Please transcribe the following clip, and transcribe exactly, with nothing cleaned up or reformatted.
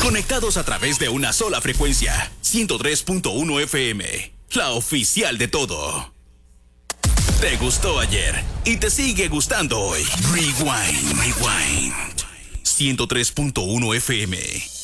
Conectados a través de una sola frecuencia, ciento tres punto uno F M, la oficial de todo. Te gustó ayer y te sigue gustando hoy. Rewind, rewind. ciento tres punto uno F M.